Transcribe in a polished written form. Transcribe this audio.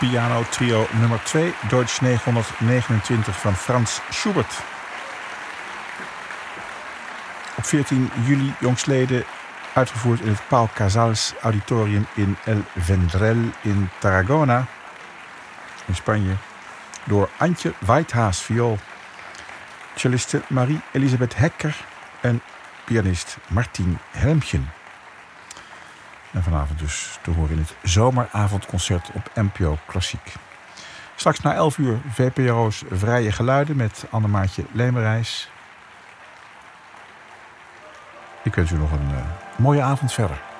piano trio nummer 2, Deutsch 929 van Franz Schubert. Op 14 juli jongstleden uitgevoerd in het Pau Casals Auditorium in El Vendrell in Tarragona, in Spanje, door Antje Whitehaas viool, celliste Marie-Elisabeth Hekker en pianist Martien Helmchen. En vanavond dus te horen in het zomeravondconcert op NPO Klassiek. Straks na 11 uur VPRO's Vrije Geluiden met Annemaatje Lemerijs. Ik wens u nog een mooie avond verder.